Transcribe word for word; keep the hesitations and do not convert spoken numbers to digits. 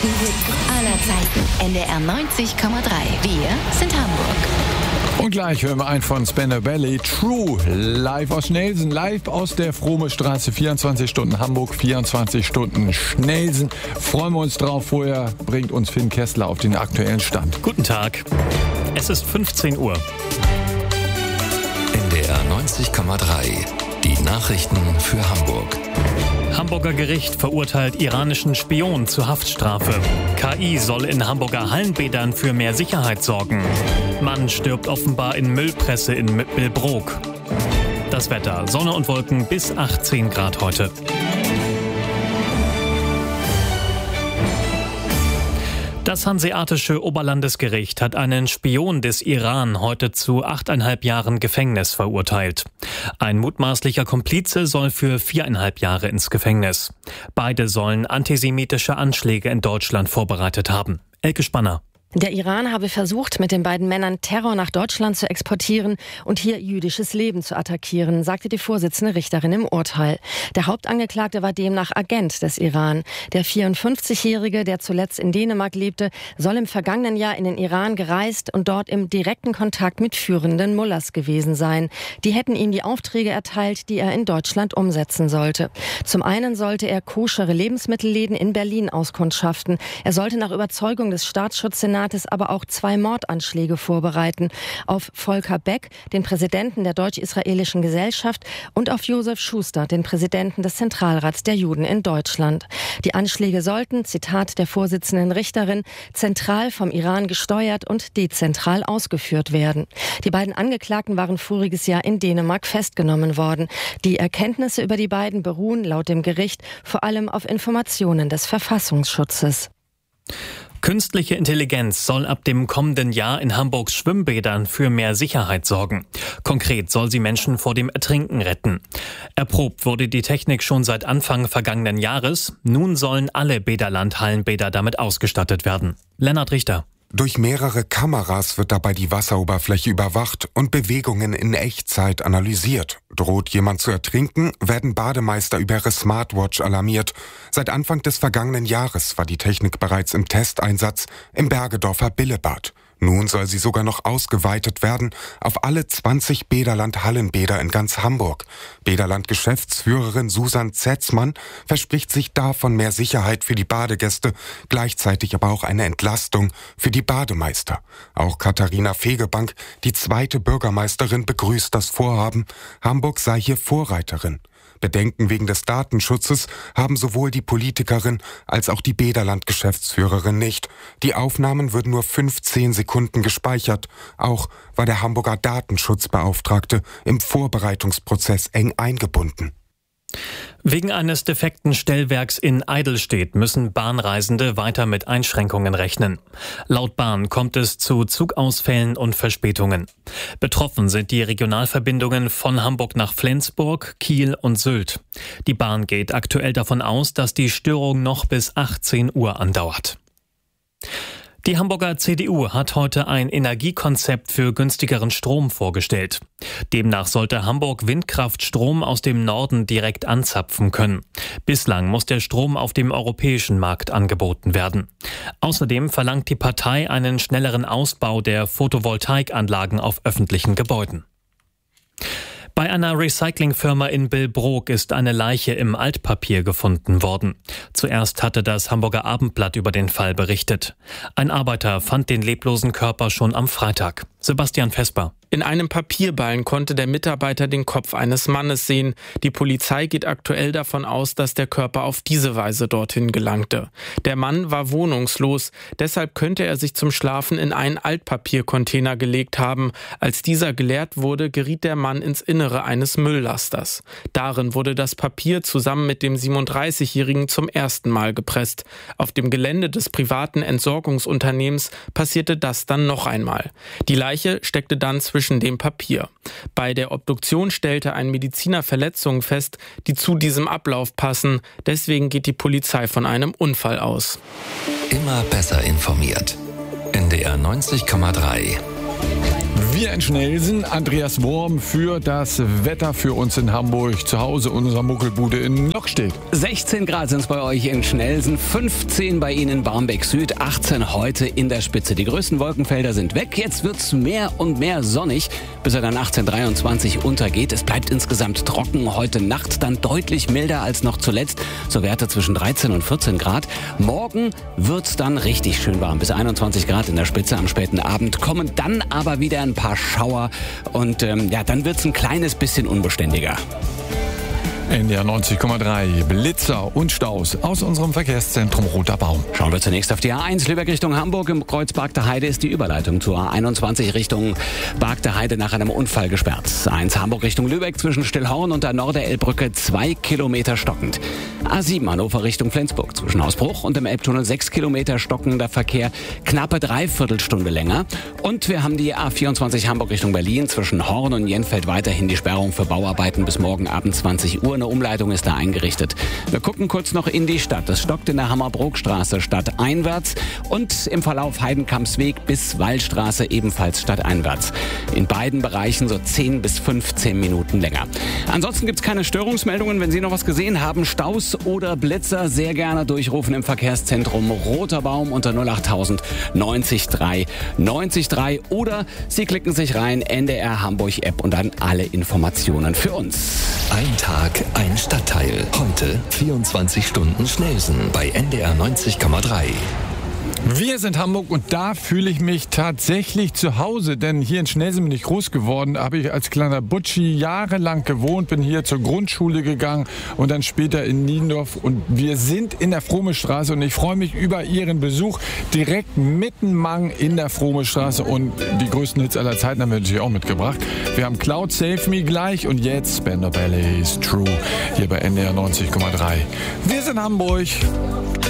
Die Hits aller Zeiten. N D R neunzig Komma drei. Wir sind Hamburg. Und gleich hören wir ein von Spandau Ballet, True, live aus Schnelsen, live aus der Frohme-Straße, vierundzwanzig Stunden Hamburg, vierundzwanzig Stunden Schnelsen. Freuen wir uns drauf. Vorher bringt uns Finn Kessler auf den aktuellen Stand. Guten Tag. Es ist fünfzehn Uhr. N D R neunzig Komma drei. Die Nachrichten für Hamburg. Hamburger Gericht verurteilt iranischen Spion zu Haftstrafe. K I soll in Hamburger Hallenbädern für mehr Sicherheit sorgen. Mann stirbt offenbar in Müllpresse in Billbrook. Das Wetter: Sonne und Wolken bis achtzehn Grad heute. Das Hanseatische Oberlandesgericht hat einen Spion des Iran heute zu achteinhalb Jahren Gefängnis verurteilt. Ein mutmaßlicher Komplize soll für viereinhalb Jahre ins Gefängnis. Beide sollen antisemitische Anschläge in Deutschland vorbereitet haben. Elke Spanner. Der Iran habe versucht, mit den beiden Männern Terror nach Deutschland zu exportieren und hier jüdisches Leben zu attackieren, sagte die Vorsitzende Richterin im Urteil. Der Hauptangeklagte war demnach Agent des Iran. Der vierundfünfzigjährige, der zuletzt in Dänemark lebte, soll im vergangenen Jahr in den Iran gereist und dort im direkten Kontakt mit führenden Mullahs gewesen sein. Die hätten ihm die Aufträge erteilt, die er in Deutschland umsetzen sollte. Zum einen sollte er koschere Lebensmittelläden in Berlin auskundschaften. Er sollte nach Überzeugung des Staatsschutzsenats aber auch zwei Mordanschläge vorbereiten. Auf Volker Beck, den Präsidenten der Deutsch-Israelischen Gesellschaft, und auf Josef Schuster, den Präsidenten des Zentralrats der Juden in Deutschland. Die Anschläge sollten, Zitat der Vorsitzenden Richterin, zentral vom Iran gesteuert und dezentral ausgeführt werden. Die beiden Angeklagten waren voriges Jahr in Dänemark festgenommen worden. Die Erkenntnisse über die beiden beruhen laut dem Gericht vor allem auf Informationen des Verfassungsschutzes. Künstliche Intelligenz soll ab dem kommenden Jahr in Hamburgs Schwimmbädern für mehr Sicherheit sorgen. Konkret soll sie Menschen vor dem Ertrinken retten. Erprobt wurde die Technik schon seit Anfang vergangenen Jahres. Nun sollen alle Bäderland-Hallenbäder damit ausgestattet werden. Lennart Richter. Durch mehrere Kameras wird dabei die Wasseroberfläche überwacht und Bewegungen in Echtzeit analysiert. Droht jemand zu ertrinken, werden Bademeister über ihre Smartwatch alarmiert. Seit Anfang des vergangenen Jahres war die Technik bereits im Testeinsatz im Bergedorfer Billebad. Nun soll sie sogar noch ausgeweitet werden auf alle zwanzig Bäderland-Hallenbäder in ganz Hamburg. Bäderland-Geschäftsführerin Susan Zetzmann verspricht sich davon mehr Sicherheit für die Badegäste, gleichzeitig aber auch eine Entlastung für die Bademeister. Auch Katharina Fegebank, die zweite Bürgermeisterin, begrüßt das Vorhaben. Hamburg sei hier Vorreiterin. Bedenken wegen des Datenschutzes haben sowohl die Politikerin als auch die Bäderland-Geschäftsführerin nicht. Die Aufnahmen würden nur fünfzehn Sekunden gespeichert. Auch war der Hamburger Datenschutzbeauftragte im Vorbereitungsprozess eng eingebunden. Wegen eines defekten Stellwerks in Eidelstedt müssen Bahnreisende weiter mit Einschränkungen rechnen. Laut Bahn kommt es zu Zugausfällen und Verspätungen. Betroffen sind die Regionalverbindungen von Hamburg nach Flensburg, Kiel und Sylt. Die Bahn geht aktuell davon aus, dass die Störung noch bis achtzehn Uhr andauert. Die Hamburger C D U hat heute ein Energiekonzept für günstigeren Strom vorgestellt. Demnach sollte Hamburg Windkraftstrom aus dem Norden direkt anzapfen können. Bislang muss der Strom auf dem europäischen Markt angeboten werden. Außerdem verlangt die Partei einen schnelleren Ausbau der Photovoltaikanlagen auf öffentlichen Gebäuden. Bei einer Recyclingfirma in Billbrook ist eine Leiche im Altpapier gefunden worden. Zuerst hatte das Hamburger Abendblatt über den Fall berichtet. Ein Arbeiter fand den leblosen Körper schon am Freitag. Sebastian Vesper. In einem Papierballen konnte der Mitarbeiter den Kopf eines Mannes sehen. Die Polizei geht aktuell davon aus, dass der Körper auf diese Weise dorthin gelangte. Der Mann war wohnungslos, deshalb könnte er sich zum Schlafen in einen Altpapiercontainer gelegt haben. Als dieser geleert wurde, geriet der Mann ins Innere eines Mülllasters. Darin wurde das Papier zusammen mit dem siebenunddreißigjährigen zum ersten Mal gepresst. Auf dem Gelände des privaten Entsorgungsunternehmens passierte das dann noch einmal. Die Leiche steckte dann zwischen dem Papier. Bei der Obduktion stellte ein Mediziner Verletzungen fest, die zu diesem Ablauf passen. Deswegen geht die Polizei von einem Unfall aus. Immer besser informiert. N D R neunzig Komma drei. Wir Hier in Schnelsen, Andreas Worm für das Wetter für uns in Hamburg, zu Hause unserer Muckelbude in Lockstedt. sechzehn Grad sind es bei euch in Schnelsen, fünfzehn bei Ihnen in Barmbek Süd, achtzehn heute in der Spitze. Die größten Wolkenfelder sind weg, jetzt wird's mehr und mehr sonnig, bis er dann achtzehn Uhr dreiundzwanzig untergeht. Es bleibt insgesamt trocken, heute Nacht dann deutlich milder als noch zuletzt, so Werte zwischen dreizehn und vierzehn Grad. Morgen wird's dann richtig schön warm, bis einundzwanzig Grad in der Spitze am späten Abend, kommen dann aber wieder ein paar Schauer und ähm, ja, dann wird's ein kleines bisschen unbeständiger. N D R neunzig Komma drei, Blitzer und Staus aus unserem Verkehrszentrum Roter Baum. Schauen wir zunächst auf die A eins, Lübeck Richtung Hamburg. Im Kreuz Bargter Heide ist die Überleitung zur A einundzwanzig Richtung Bargter Heide nach einem Unfall gesperrt. A eins Hamburg Richtung Lübeck zwischen Stillhorn und der Norderelbbrücke zwei Kilometer stockend. A sieben Hannover Richtung Flensburg zwischen Ausbruch und dem Elbtunnel sechs Kilometer stockender Verkehr, knappe Dreiviertelstunde länger. Und wir haben die A vierundzwanzig Hamburg Richtung Berlin zwischen Horn und Jenfeld weiterhin die Sperrung für Bauarbeiten bis morgen Abend zwanzig Uhr. Eine Umleitung ist da eingerichtet. Wir gucken kurz noch in die Stadt. Es stockt in der Hammer-Brook-Straße stadteinwärts und im Verlauf Heidenkampsweg bis Wallstraße ebenfalls stadteinwärts. In beiden Bereichen so zehn bis fünfzehn Minuten länger. Ansonsten gibt es keine Störungsmeldungen. Wenn Sie noch was gesehen haben, Staus oder Blitzer, sehr gerne durchrufen im Verkehrszentrum Roter Baum unter null acht tausend neunzig drei neunzig drei oder Sie klicken sich rein, N D R Hamburg App und dann alle Informationen für uns. Ein Tag, ein Stadtteil. Heute vierundzwanzig Stunden Schnelsen bei N D R neunzig Komma drei. Wir sind Hamburg und da fühle ich mich tatsächlich zu Hause, denn hier in Schnelsen bin ich groß geworden, habe ich als kleiner Butschi jahrelang gewohnt, bin hier zur Grundschule gegangen und dann später in Niendorf und wir sind in der Frohmestraße und ich freue mich über Ihren Besuch direkt mittenmang in der Frohmestraße und die größten Hits aller Zeiten haben wir natürlich auch mitgebracht. Wir haben Cloud Save Me gleich und jetzt Spandau Ballet's True hier bei N D R neunzig Komma drei. Wir sind Hamburg.